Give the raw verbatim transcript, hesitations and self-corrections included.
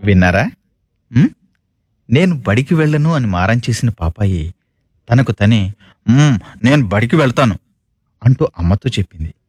విన్నారా? ఉమ్, నేను బడికి వెళ్ళను అని మారం చేసిన పాపాయి తనకు తనే "ఉమ్, నేను బడికి వెళ్తాను" అంటూ అమ్మతో చెప్పింది.